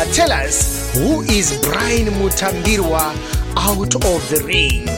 tell us, who is Brian Mutambirwa out of the ring?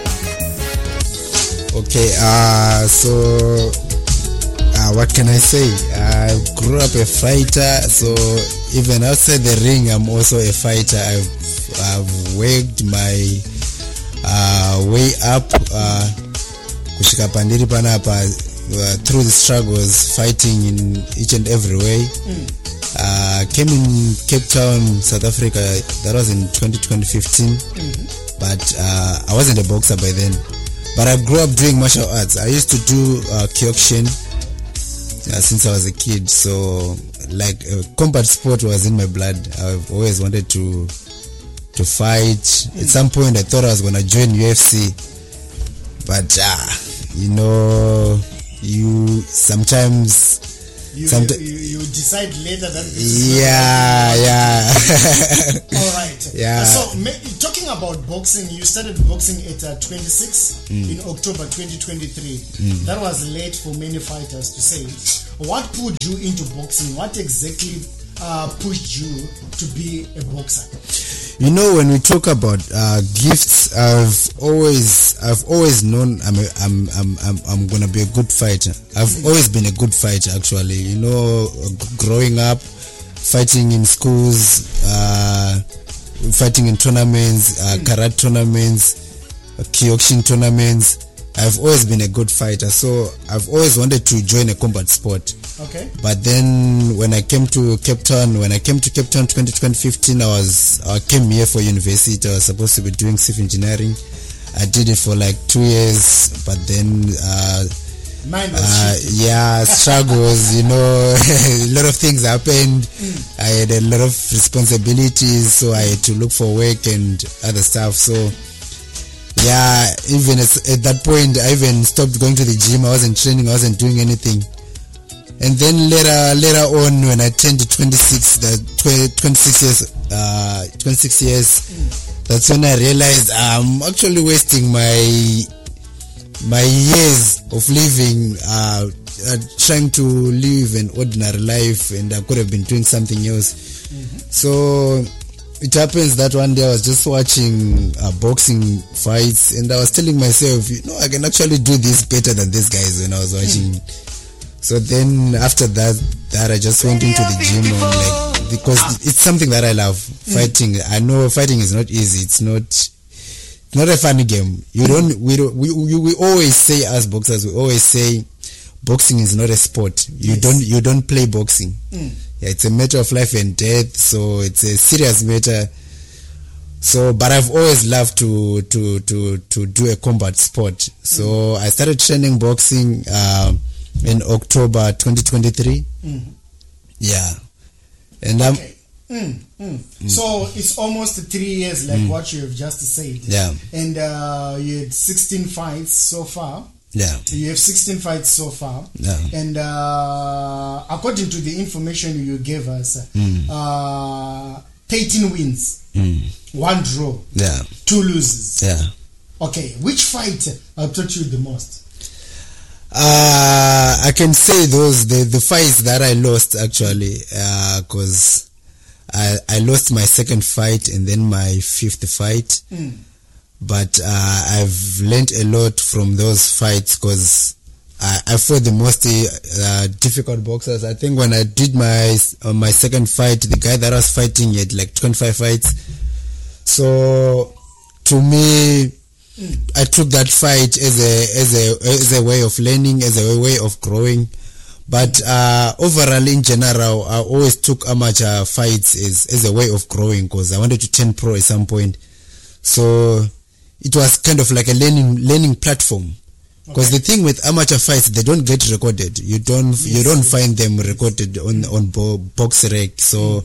Okay, so what can I say? I grew up a fighter, so even outside the ring, I'm also a fighter. I've worked my way up, kushika pandiri panapa, through the struggles, fighting in each and every way. Came in Cape Town, South Africa. That was in 2015. But I wasn't a boxer by then. But I grew up doing martial arts. I used to do Kyokushin since I was a kid. So, like, combat sport was in my blood. I've always wanted to fight. At some point, I thought I was going to join UFC. But, you know, you sometimes... You decide later that all right. Yeah. So talking about boxing, you started boxing at 26 in October 2023. That was late for many fighters to say. What put you into boxing? What exactly pushed you to be a boxer? You know, when we talk about gifts, I've always known I'm gonna be a good fighter. I've always been a good fighter, actually. You know, growing up, fighting in schools, fighting in tournaments, karate tournaments, Kyokushin tournaments. I've always been a good fighter, so I've always wanted to join a combat sport. Okay. But then when I came to Cape Town 2015, I came here for university. I was supposed to be doing civil engineering. I did it for like 2 years, but then struggles, you know, a lot of things happened. I had a lot of responsibilities, so I had to look for work and other stuff. So yeah, even at that point, I even stopped going to the gym. I wasn't training, I wasn't doing anything. And then later on, when I turned 26 years, that's when I realized I'm actually wasting my years of living, trying to live an ordinary life, and I could have been doing something else. So it happens that one day I was just watching boxing fights, and I was telling myself, you know, I can actually do this better than these guys when I was watching. So then after that I just went into the gym, and because it's something that I love, fighting. I know fighting is not easy. It's not a funny game. We always say, as boxers, we always say boxing is not a sport. You don't play boxing. Yeah, it's a matter of life and death, so it's a serious matter. So, but I've always loved to do a combat sport. So I started training boxing in October 2023. Yeah. And So it's almost 3 years, like what you have just said. Yeah. And you had 16 fights so far. Yeah. You have 16 fights so far. Yeah. And according to the information you gave us, 13 wins, 1 draw, 2 losses. Yeah. Okay, which fight taught you the most? I can say the fights that I lost, actually, because I lost my second fight and then my 5th fight. But I've learned a lot from those fights, because I fought the most difficult boxers. I think when I did my second fight, the guy that I was fighting had like 25 fights. So to me, I took that fight as a way of learning, as a way of growing. But overall, in general, I always took amateur fights as a way of growing, because I wanted to turn pro at some point. So it was kind of like a learning platform. Because the thing with amateur fights, they don't get recorded. You don't find them recorded on BoxRec. So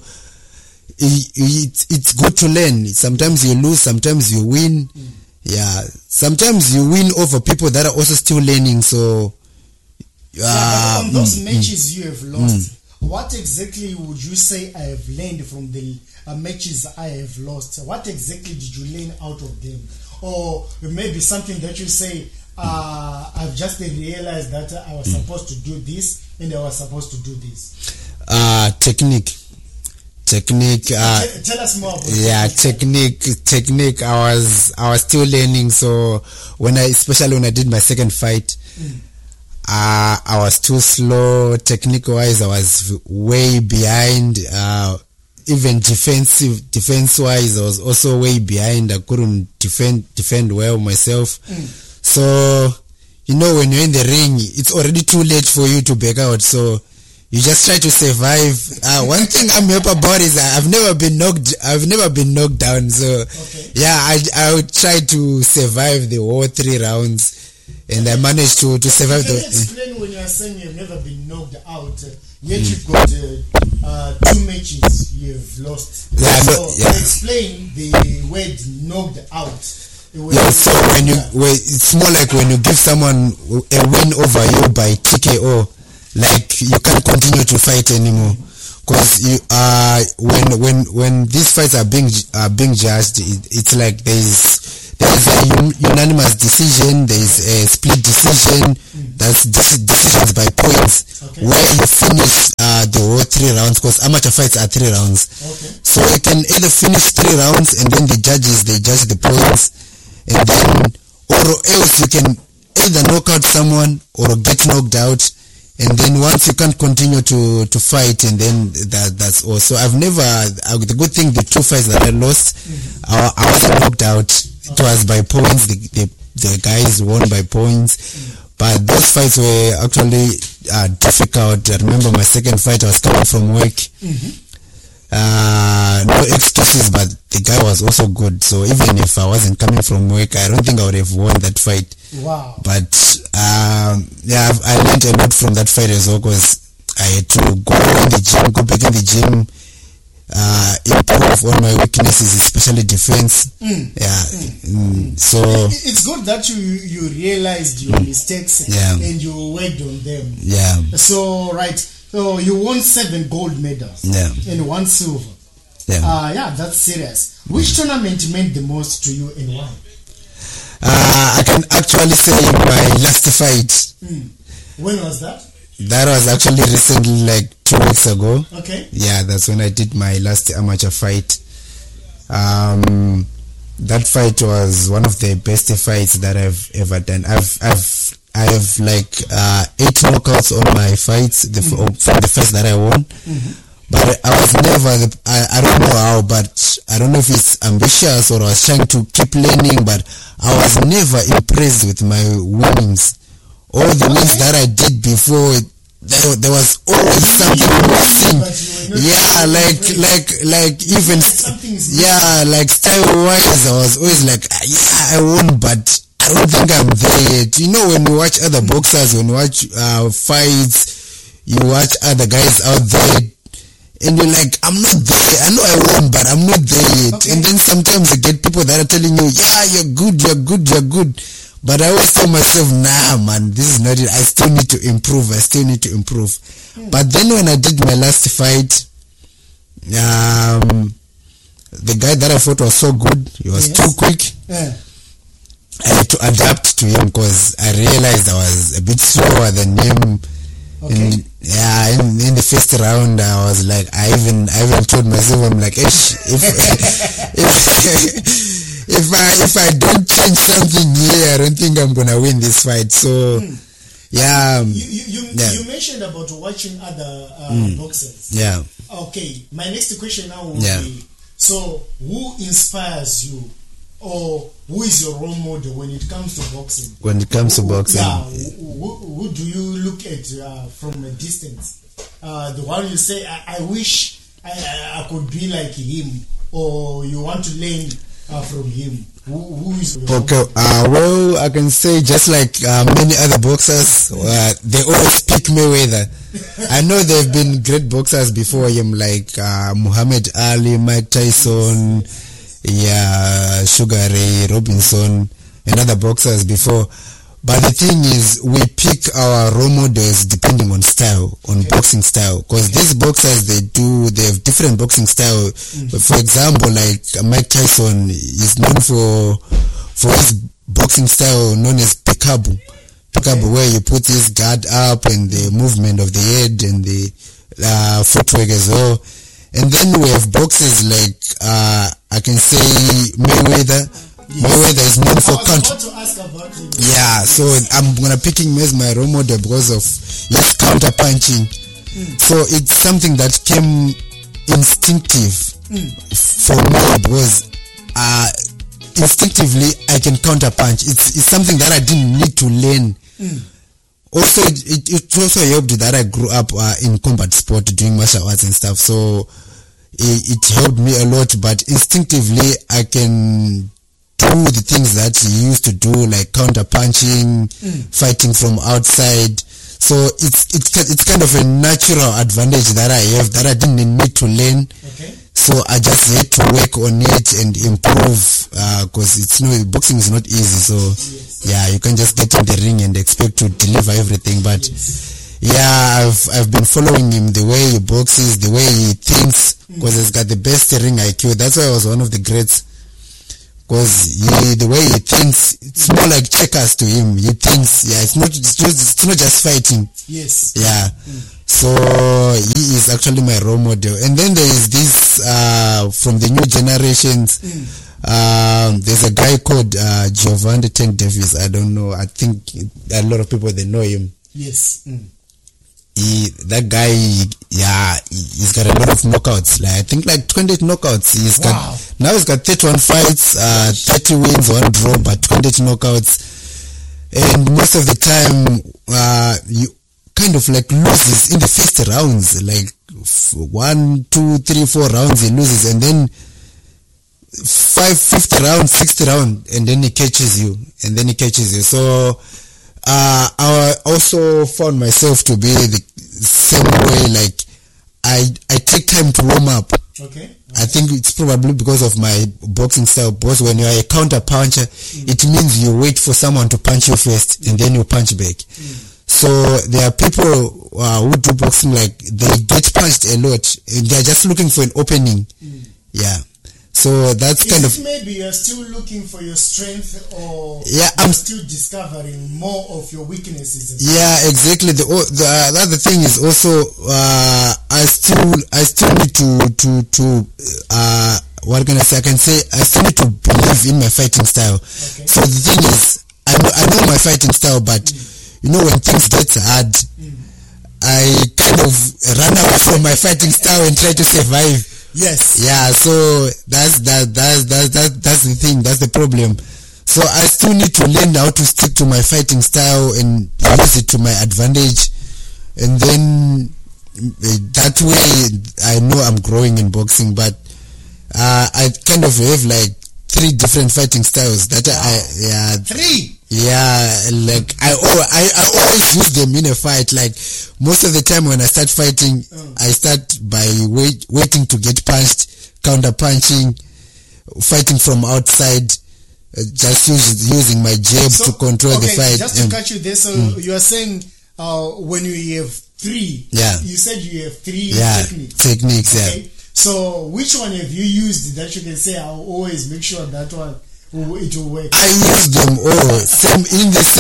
it's good to learn. Sometimes you lose, sometimes you win. Yeah, sometimes you win over people that are also still learning. So but on those matches you have lost, what exactly would you say I have learned from the matches I have lost? What exactly did you learn out of them? Or maybe something that you say, I've just realized that I was supposed to do this and I was supposed to do this. technique. Tell us more about technique. I was still learning. So especially when I did my second fight, I was too slow. Technique wise, I was way behind. Even defense wise, I was also way behind. I couldn't defend well myself. So, when you're in the ring, it's already too late for you to back out. So you just try to survive. One thing I'm happy about is I've never been knocked down. So I would try to survive the whole 3 rounds. And I managed to survive. Can you explain when you are saying you've never been knocked out, yet you've got 2 matches you've lost? Explain the word knocked out. So it's more like when you give someone a win over you by TKO, like you can't continue to fight anymore. Because when these fights are being judged, it's like there's a unanimous decision, there's a split decision, that's decisions by points, where you finish the whole 3 rounds, because amateur fights are 3 rounds. So you can either finish 3 rounds and then the judges, they judge the points, and then, or else you can either knock out someone or get knocked out. And then once you can't continue to fight, and then that's all. So the good thing, the 2 fights that I lost, I wasn't knocked out. It was by points. The guys won by points. But those fights were actually difficult. I remember my second fight, I was coming from work. No excuses, but the guy was also good. So even if I wasn't coming from work, I don't think I would have won that fight. Wow. But I learned a lot from that fight as well, because I had to go back in the gym, improve on my weaknesses, especially defense. So it's good that you realized your mistakes and you worked on them. So you won 7 gold medals and 1 silver. That's serious. Which tournament meant the most to you and why? I can actually say my last fight. When was that? That was actually recently, like 2 weeks ago. Okay. Yeah, that's when I did my last amateur fight. That fight was one of the best fights that I've ever done. I have like 8 knockouts on my fights from the fights that I won. But I was never, I don't know how, but I don't know if it's ambitious or I was trying to keep learning, but I was never impressed with my wins. All the wins that I did before, there was always something missing. Like even, like style-wise, I was always like, I won, but I don't think I'm there yet. When you watch other boxers, when you watch fights, you watch other guys out there, and you're like, I'm not there. I know I won, but I'm not there yet. And then sometimes you get people that are telling you, you're good. But I always tell myself, nah, man, this is not it. I still need to improve. But then when I did my last fight, the guy that I fought was so good. He was too quick. I had to adapt to him because I realized I was a bit slower than him. In the first round, I was like, I even told myself, I'm like, if I don't change something here, I don't think I'm gonna win this fight. So, you mentioned about watching other boxers. Okay, my next question now will be: so, who inspires you, or who is your role model when it comes to boxing? Who do you look at from a distance? The one you say, I wish I could be like him, or you want to learn from him? Who is your role model? Well, I can say just like many other boxers, they always pick Mayweather. I know there have been great boxers before him, like Muhammad Ali, Mike Tyson, Sugar Ray Robinson, and other boxers before. But the thing is, we pick our role models depending on style, on boxing style. Because these boxers, they have different boxing style. For example, like Mike Tyson is known for his boxing style known as Pikabu. Where you put his guard up and the movement of the head and the footwork as well. And then we have boxers like I can say Mayweather. Yes. Mayweather is known for counter. To ask about him. Yeah, so I'm gonna pick him as my role model because of his counter punching. So it's something that came instinctive for me because instinctively I can counter punch. It's something that I didn't need to learn. Also, it also helped that I grew up in combat sport doing martial arts and stuff. So it helped me a lot. But instinctively, I can do the things that he used to do, like counter punching, fighting from outside. So it's kind of a natural advantage that I have that I didn't need to learn. Okay. So I just had to work on it and improve because boxing is not easy. So yeah, you can just get in the ring and expect to deliver everything. But yeah, I've been following him, the way he boxes, the way he thinks, because he's got the best ring IQ. That's why I was one of the greats. Because the way he thinks, it's more like checkers to him. He thinks, yeah, it's not just fighting. Yes. Yeah. So he is actually my role model. And then there is this from the new generations. There's a guy called Giovanni Tank Davis. I don't know. I think a lot of people they know him. Yes. That guy, he's got a lot of knockouts. Like I think like 20 knockouts. He's got 31 fights, 30 wins, 1 draw, but 20 knockouts. And most of the time, you kind of like loses in the first rounds, like 1, 2, 3, 4 rounds he loses, and then 5th round, 6th round, and then he catches you, So I also found myself to be the same way. Like I take time to warm up. Okay. I think it's probably because of my boxing style. Because when you are a counter puncher, it means you wait for someone to punch you first, and then you punch back. So there are people who do boxing like they get punched a lot, and they are just looking for an opening. Yeah. So that's kind of maybe you're still looking for your strength, or I'm still discovering more of your weaknesses. Yeah, exactly. The other thing is also I still need to what can I say? I can say I still need to believe in my fighting style. Okay. So the thing is, I know my fighting style, but when things get hard, I kind of run away from my fighting style and try to survive. Yes. Yeah, so that's the thing, that's the problem. So I still need to learn how to stick to my fighting style and use it to my advantage. And then that way I know I'm growing in boxing, but I kind of have like 3 different fighting styles that Three? Yeah, like I always use them in a fight. Like most of the time when I start fighting, I start by waiting to get punched, counter punching, fighting from outside, just using my jab to control the fight. Just to catch you there, so you are saying when you have 3, you said you have 3 techniques. Okay. So which one have you used that you can say I'll always make sure that one it will work? I use them all. In the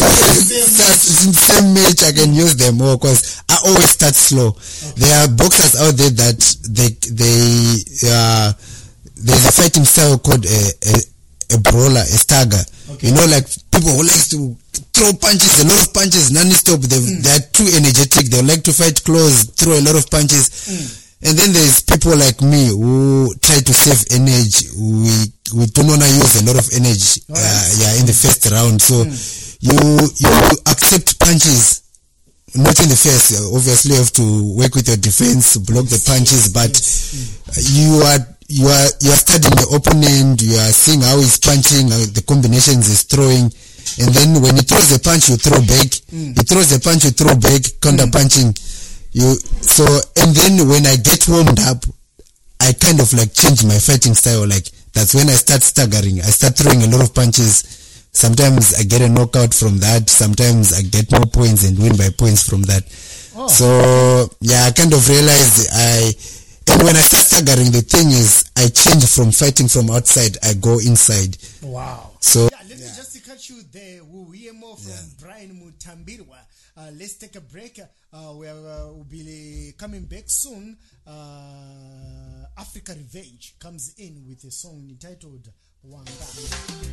same match I can use them all because I always start slow. Okay. There are boxers out there that there's a fighting style called a brawler, a stagger. Okay. Like people who like to throw punches, a lot of punches non-stop. They are too energetic. They like to fight close, throw a lot of punches. And then there's people like me who try to save energy. We don't want to use a lot of energy in the first round. So you accept punches, not in the first. Obviously you have to work with your defense, block the punches, but you are studying the opponent, you are seeing how he's punching, the combinations he's throwing, and then when he throws the punch you throw back. He throws the punch, you throw back, counter punching. And then when I get warmed up, I kind of like change my fighting style. Like that's when I start staggering. I start throwing a lot of punches. Sometimes I get a knockout from that. Sometimes I get more points and win by points from that. So I kind of realized and when I start staggering, the thing is I change from fighting from outside, I go inside. Wow. So let me just catch you there. We'll hear more from Brian Mutambirwa. Let's take a break. We'll be coming back soon. Africa Revenge comes in with a song entitled Wanga.